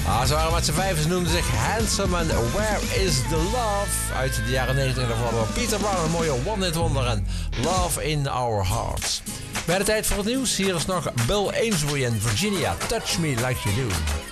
Ze waren met z'n vijf, ze noemden zich Handsome en Where is the Love? Uit de jaren 90 daarvan. Peter Brown, een mooie one-hit wonder en Love in Our Hearts. Bij de tijd voor het nieuws, hier is nog Bill Ainsworth en Virginia, Touch Me Like You Do.